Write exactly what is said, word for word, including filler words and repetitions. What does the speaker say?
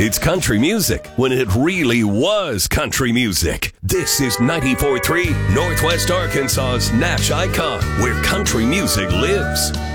It's country music when it really was country music. This is ninety-four point three Northwest Arkansas's Nash Icon, where country music lives.